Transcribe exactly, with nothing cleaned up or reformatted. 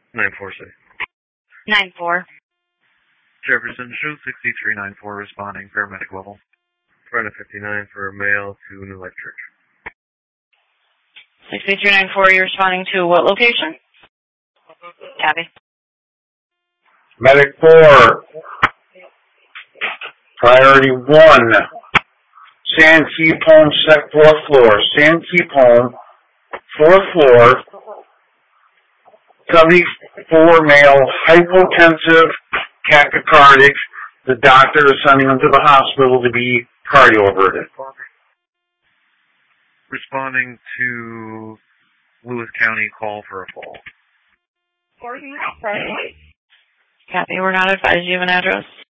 nine four six. nine four. Jefferson, show sixty-three nine four responding, paramedic level. Friday fifty-nine for a male to New Life Church. sixty-three nine four, you're responding to what location? Copy. Medic four. Priority one. San Keep Home, sec fourth floor. San Keep Home, fourth floor. seventy-four male, hypotensive, tachycardic. The doctor is sending him to the hospital to be cardioverted. Responding to Lewis County call for a fall. Copy, we're not advised. Do you have an address?